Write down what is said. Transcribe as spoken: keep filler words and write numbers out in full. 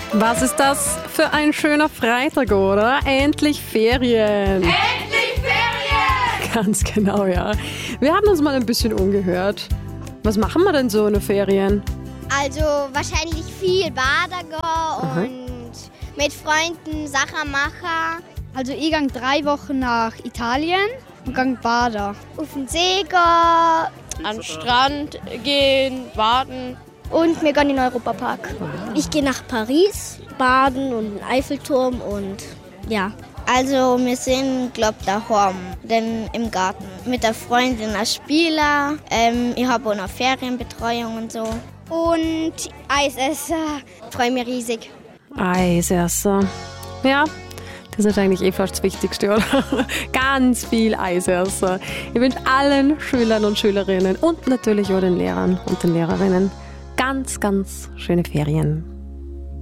Was ist das für ein schöner Freitag, oder? Endlich Ferien! Endlich Ferien! Ganz genau, ja. Wir haben uns mal ein bisschen umgehört. Was machen wir denn so in den Ferien? Also wahrscheinlich viel baden gehen und mit Freunden Sachen machen. Also ich gehe drei Wochen nach Italien und gehe baden. Auf den See gehen. An den Strand gehen, baden. Und wir gehen in den Europapark. Ich gehe nach Paris, baden und den Eiffelturm und ja. Also wir sind, glaube ich, daheim, denn im Garten. Mit der Freundin als Spieler. Ähm, ich habe auch noch Ferienbetreuung und so. Und Eis essen. Ich freue mich riesig. Eis essen. Ja, das ist eigentlich eh fast das Wichtigste, oder? Ganz viel Eis essen. Ich wünsche allen Schülern und Schülerinnen und natürlich auch den Lehrern und den Lehrerinnen ganz, ganz schöne Ferien.